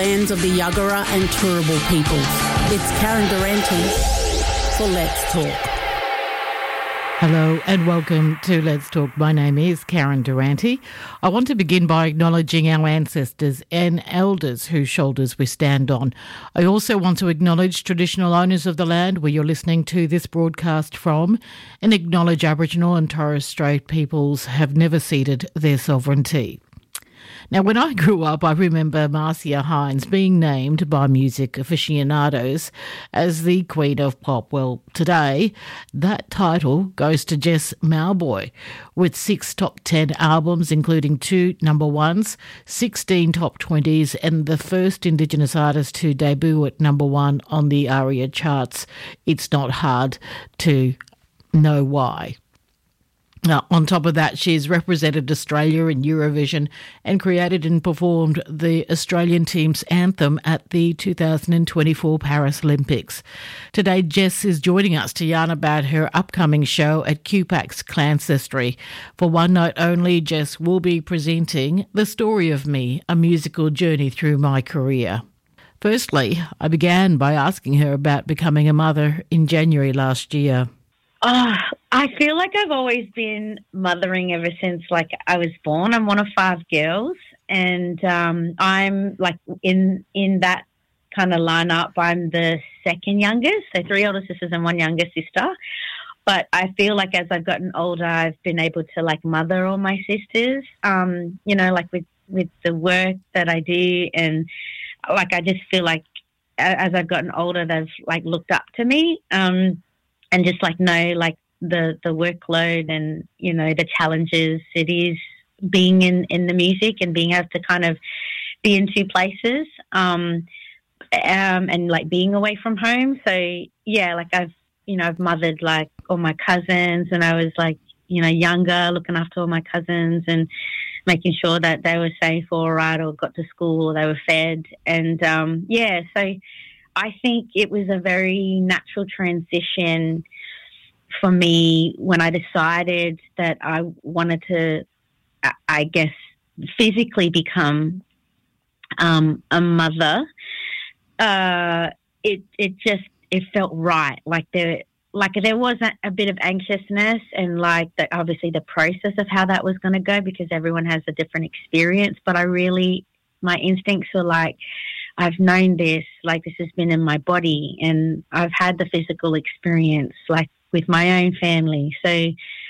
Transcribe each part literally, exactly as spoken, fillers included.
Lands of the Yuggera and Turrbal peoples. It's Karen Durante for Let's Talk. Hello and welcome to Let's Talk. My name is Karen Durante. I want to begin by acknowledging our ancestors and elders whose shoulders we stand on. I also want to acknowledge traditional owners of the land where you're listening to this broadcast from, and acknowledge Aboriginal and Torres Strait peoples have never ceded their sovereignty. Now, when I grew up, I remember Marcia Hines being named by music aficionados as the Queen of Pop. Well, today, that title goes to Jess Mauboy, with six top ten albums, including two number ones, sixteen top twenties, and the first Indigenous artist to debut at number one on the ARIA charts. It's not hard to know why. Now, on top of that, she's represented Australia in Eurovision and created and performed the Australian team's anthem at the two thousand twenty-four Paris Olympics. Today, Jess is joining us to yarn about her upcoming show at Q PAC's Clancestry. For one night only, Jess will be presenting The Story of Me, a musical journey through my career. Firstly, I began by asking her about becoming a mother in January last year. Oh, I feel like I've always been mothering ever since, like, I was born. I'm one of five girls, and um, I'm, like, in in that kind of lineup. I'm the second youngest, so three older sisters and one younger sister. But I feel like as I've gotten older, I've been able to, like, mother all my sisters, um, you know, like, with, with the work that I do. And, like, I just feel like as I've gotten older, they've, like, looked up to me. Um And just like know like the, the workload and, you know, the challenges it is being in, in the music and being able to kind of be in two places um, um, and like being away from home. So, yeah, like I've, you know, I've mothered like all my cousins and I was like, you know, younger, looking after all my cousins and making sure that they were safe or all right or got to school or they were fed. And, um, yeah, so I think it was a very natural transition for me when I decided that I wanted to, I guess, physically become um, a mother. Uh, it it just it felt right. Like there, like there was a, a bit of anxiousness and like the, obviously the process of how that was going to go because everyone has a different experience. But I really, my instincts were like, I've known this, like this has been in my body and I've had the physical experience like with my own family. So,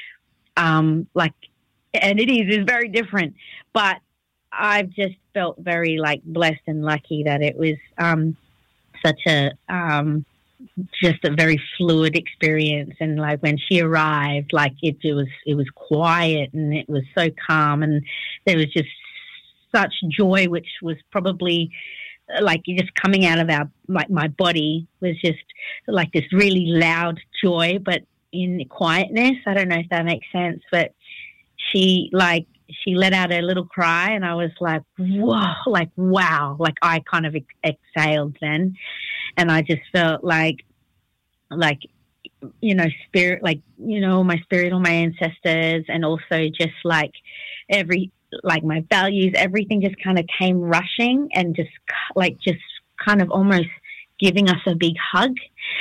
um, like, and it is, it's very different, but I've just felt very like blessed and lucky that it was, um, such a, um, just a very fluid experience. And like when she arrived, like it, it was, it was quiet and it was so calm and there was just such joy, which was probably like just coming out of our, like my body was just like this really loud joy, but in quietness. I don't know if that makes sense, but she like, she let out a little cry and I was like, whoa, like, wow. Like I kind of ex- exhaled then. And I just felt like, like, you know, spirit, like, you know, my spirit, all my ancestors, and also just like every, like my values, everything just kind of came rushing and just like just kind of almost giving us a big hug.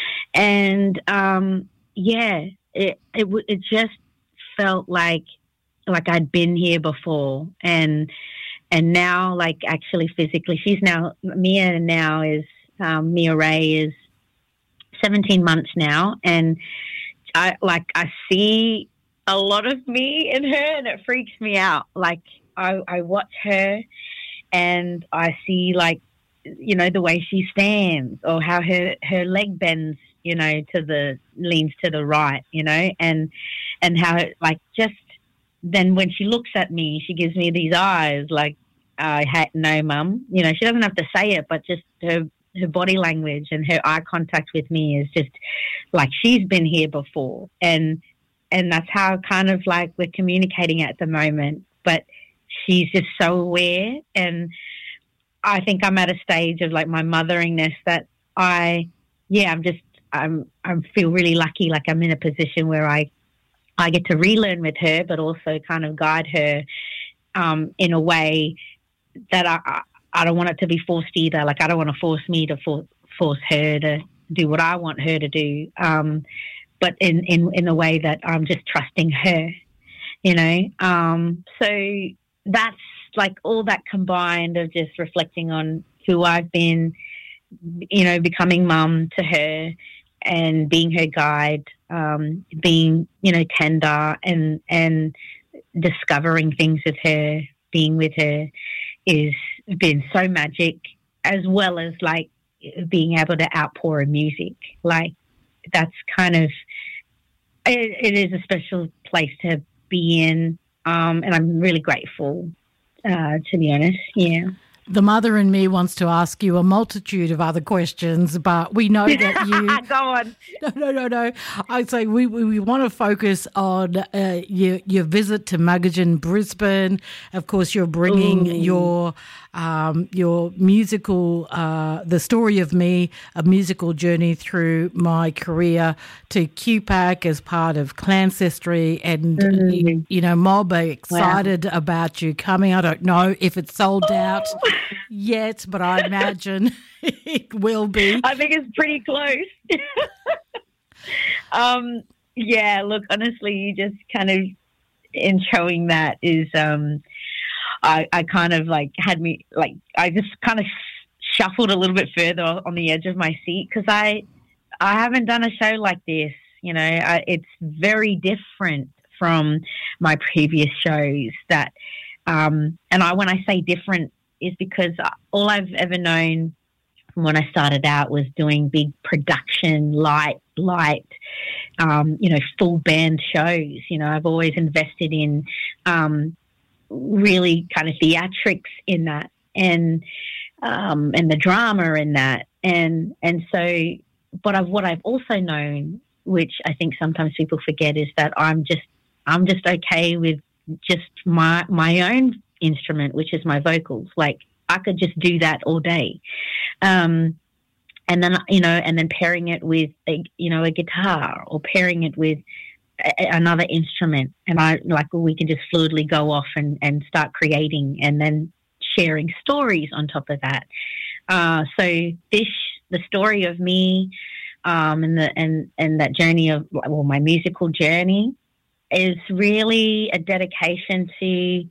And um, yeah, it, it it just felt like like I'd been here before, and and now like actually physically, she's now Mia now is um, Mia Ray is seventeen months now, and I like I see a lot of me in her, and it freaks me out. Like I, I watch her and I see like, you know, the way she stands or how her, her leg bends, you know, to the, leans to the right, you know, and, and how it like just then when she looks at me, she gives me these eyes like, I uh, no, mum, you know, she doesn't have to say it, but just her, her body language and her eye contact with me is just like she's been here before. And, and that's how kind of like we're communicating at the moment. But she's just so aware. And I think I'm at a stage of like my motheringness that I, yeah, I'm just, I'm, I feel really lucky. Like I'm in a position where I, I get to relearn with her, but also kind of guide her um, in a way that I, I don't want it to be forced either. Like, I don't want to force me to for, force her to do what I want her to do. Um, but in, in, in a way that I'm just trusting her, you know. Um, so that's like all that combined of just reflecting on who I've been, you know, becoming mum to her and being her guide, um, being, you know, tender and, and discovering things with her, being with her is been so magic, as well as like being able to outpour in music. Like, that's kind of, it, it is a special place to be in. Um, and I'm really grateful, uh, to be honest. Yeah. The mother in me wants to ask you a multitude of other questions, but we know that you... Go on. No, no, no, no. I'd say we, we, we want to focus on uh, your, your visit to Muggajin, Brisbane. Of course, you're bringing Ooh. your um, your musical, uh, the story of me, a musical journey through my career to Q PAC as part of Clancestry. And, mm. you, you know, Mob are excited wow. about you coming. I don't know if it's sold out yet, but I imagine it will be. I think it's pretty close. um, yeah, look, honestly, you just kind of, in showing that is, um, I, I kind of like had me, like, I just kind of shuffled a little bit further on the edge of my seat because I, I haven't done a show like this, you know. I, it's very different from my previous shows that, um, and I, when I say different, is because all I've ever known from when I started out was doing big production, light, light, um, you know, full band shows. You know, I've always invested in um, really kind of theatrics in that, and um, and the drama in that, and and so. But I've, what I've also known, which I think sometimes people forget, is that I'm just I'm just okay with just my my own instrument, which is my vocals. Like, I could just do that all day. Um, and then, you know, and then pairing it with, a, you know, a guitar or pairing it with a, another instrument. And I, like, we can just fluidly go off and, and start creating and then sharing stories on top of that. Uh, so this, the story of me, um, and the, and, and that journey of, well, my musical journey is really a dedication to,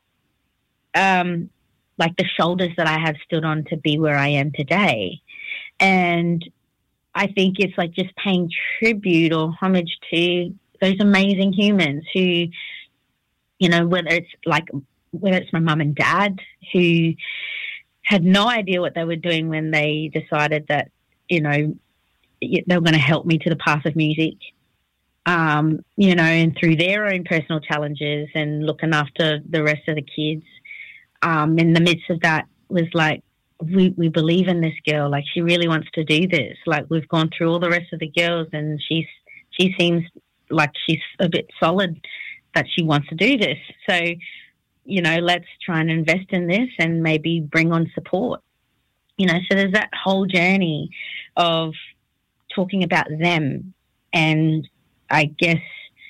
um, like the shoulders that I have stood on to be where I am today. And I think it's like just paying tribute or homage to those amazing humans who, you know, whether it's like, whether it's my mum and dad who had no idea what they were doing when they decided that, you know, they were going to help me to the path of music, um, you know, and through their own personal challenges and looking after the rest of the kids. Um, in the midst of that was like, we, we believe in this girl. Like, she really wants to do this. Like, we've gone through all the rest of the girls and she's, she seems like she's a bit solid that she wants to do this. So, you know, let's try and invest in this and maybe bring on support, you know. So there's that whole journey of talking about them and I guess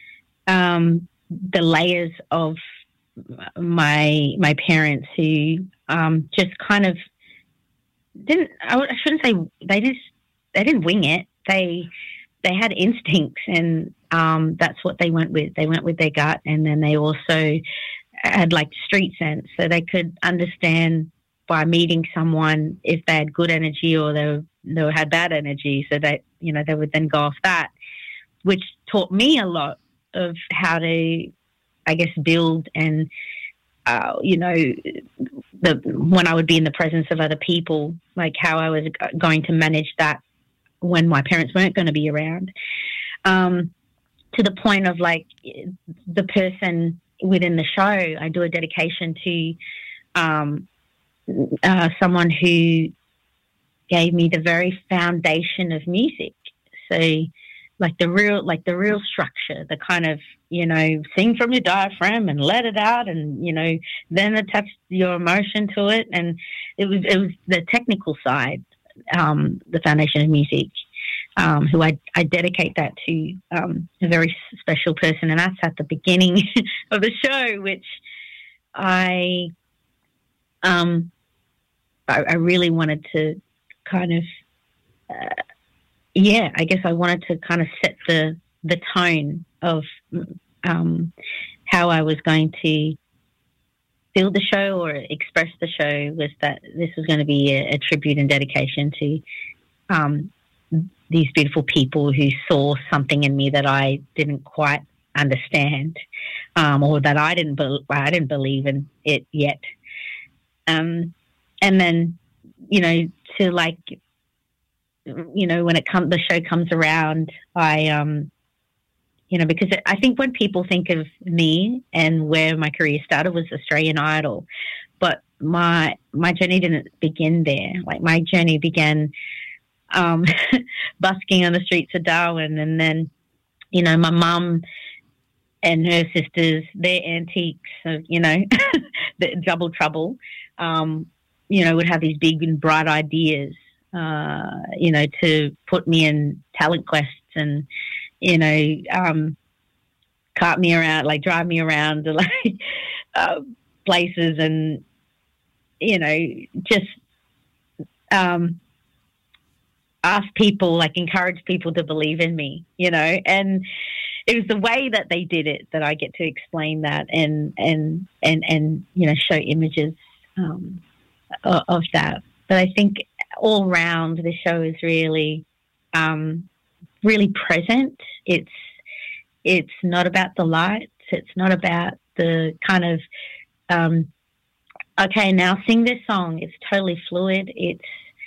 um, the layers of my my parents who um, just kind of didn't, I shouldn't say they just they didn't wing it. They they had instincts, and um, that's what they went with. They went with their gut, and then they also had like street sense, so they could understand by meeting someone if they had good energy or they were, they had bad energy. So that, you know, they would then go off that, which taught me a lot of how to, I guess, build and, uh, you know, the when I would be in the presence of other people, like how I was going to manage that when my parents weren't going to be around, um, to the point of like the person within the show. I do a dedication to um, uh, someone who gave me the very foundation of music. So like the real, like the real structure, the kind of, you know, sing from your diaphragm and let it out, and, you know, then attach your emotion to it. And it was, it was the technical side, um, the foundation of music, um, who I, I dedicate that to, um, a very special person. And that's at the beginning of the show, which I, um, I, I really wanted to kind of, uh, yeah, I guess I wanted to kind of set the the tone of um, how I was going to build the show or express the show, was that this was going to be a, a tribute and dedication to um, these beautiful people who saw something in me that I didn't quite understand, um, or that I didn't be- I didn't believe in it yet. Um, and then, you know, to like, you know, when it comes, the show comes around, I, um, you know, because I think when people think of me and where my career started was Australian Idol, but my my journey didn't begin there. Like my journey began um, busking on the streets of Darwin, and then, you know, my mum and her sisters, their antiques of, you know, the double trouble, um, you know, would have these big and bright ideas, uh, you know, to put me in talent quests and, you know, um, cart me around, like drive me around to like uh, places, and, you know, just um, ask people, like encourage people to believe in me, you know, and it was the way that they did it that I get to explain that and, and, and, and, you know, show images um, of, of that. But I think all round the show is really, um, really present. It's it's not about the lights. It's not about the kind of um, okay, now sing this song. It's totally fluid. It's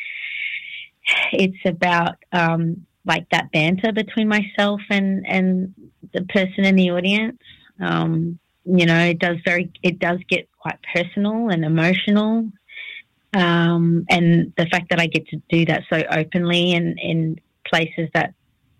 it's about um, like that banter between myself and and the person in the audience. Um, you know, it does very it does get quite personal and emotional. Um, and the fact that I get to do that so openly and in places that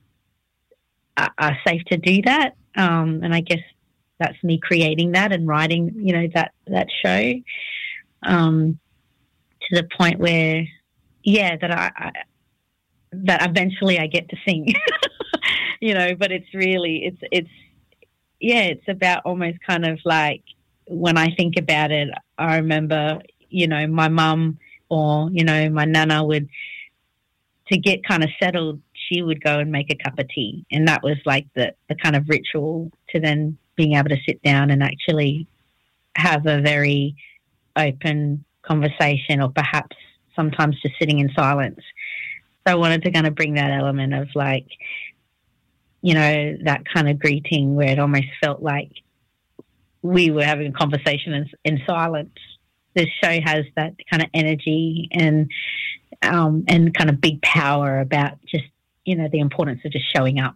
are safe to do that, um, and I guess that's me creating that and writing, you know, that that show um, to the point where, yeah, that I, I that eventually I get to sing, you know. But it's really, it's it's yeah, it's about almost kind of like when I think about it, I remember, you know, my mum or you know my nana would, to get kind of settled, she would go and make a cup of tea. And that was like the, the kind of ritual to then being able to sit down and actually have a very open conversation, or perhaps sometimes just sitting in silence. So I wanted to kind of bring that element of like, you know, that kind of greeting where it almost felt like we were having a conversation in, in silence. This show has that kind of energy and um, and kind of big power about just, you know, the importance of just showing up.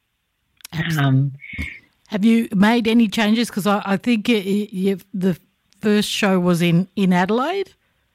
Um, Have you made any changes? Because I, I think it, it, the first show was in, in Adelaide.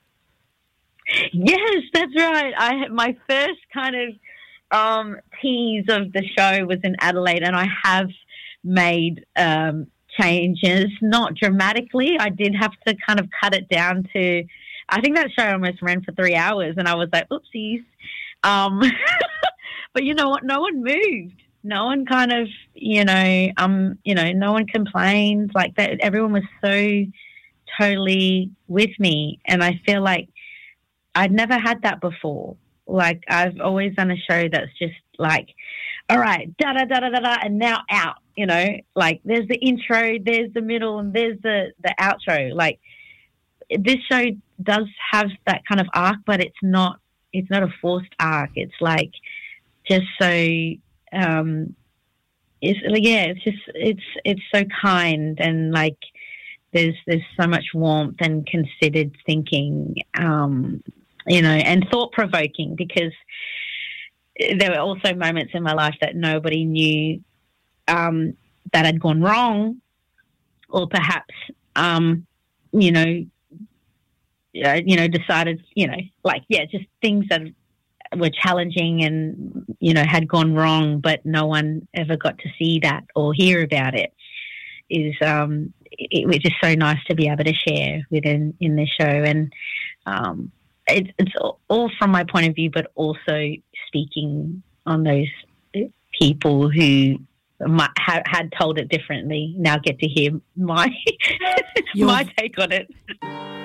Yes, that's right. I my first kind of um, tease of the show was in Adelaide, and I have made um, changes, not dramatically. I did have to kind of cut it down to, I think that show almost ran for three hours, and I was like, oopsies. Um, but you know what? No one moved. No one kind of, you know, um, you know, no one complained like that. Everyone was so totally with me, and I feel like I'd never had that before. Like I've always done a show that's just like, all right, da da da da da da, and now out. You know, like there's the intro, there's the middle, and there's the the outro. Like this show does have that kind of arc, but it's not. It's not a forced arc. It's like just so. Um, it's yeah. It's just it's it's so kind, and like there's there's so much warmth and considered thinking. Um, you know, and thought provoking, because there were also moments in my life that nobody knew um, that had gone wrong, or perhaps um, you know. Uh, you know, decided, you know, like, yeah, just things that were challenging and, you know, had gone wrong, but no one ever got to see that or hear about it. Is um, it, it was just so nice to be able to share within in the show. And um, it, it's all from my point of view, but also speaking on those people who might, ha, had told it differently now get to hear my my take on it.